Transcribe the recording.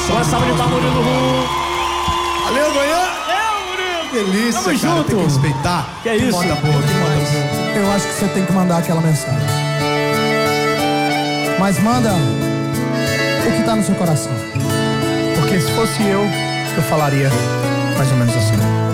Boa salva de palmas, Murilo Rum. Valeu, Goiânia. Delícia, Tamo cara, junto. tem que respeitar. Que é isso? Moda boa, que moda boa. Eu acho que você tem que mandar aquela mensagem. Mas manda o que tá no seu coração. Porque se fosse eu falaria mais ou menos assim.